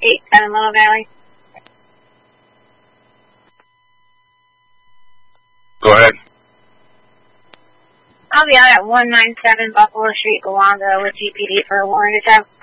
87 Little Valley. Go ahead. I'll be out at 197 Buffalo Street, Gowanda, with GPD for a warrant attempt.